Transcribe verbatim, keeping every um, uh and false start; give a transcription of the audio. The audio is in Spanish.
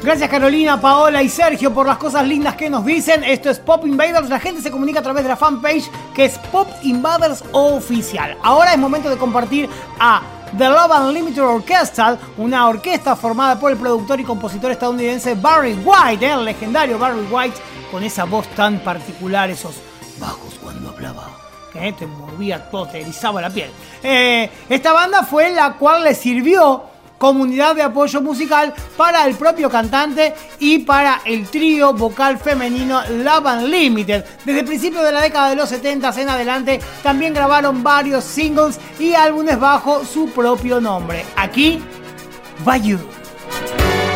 Gracias Carolina, Paola y Sergio por las cosas lindas que nos dicen. Esto es Pop Invaders. La gente se comunica a través de la fanpage que es Pop Invaders Oficial. Ahora es momento de compartir a The Love Unlimited Orchestra, una orquesta formada por el productor y compositor estadounidense Barry White, ¿eh? el legendario Barry White, con esa voz tan particular, esos bajos cuando hablaba, que te movía todo, te erizaba la piel. Eh, esta banda fue la cual le sirvió comunidad de apoyo musical para el propio cantante y para el trío vocal femenino Love Unlimited. Desde principios de la década de los setenta en adelante también grabaron varios singles y álbumes bajo su propio nombre. Aquí va You.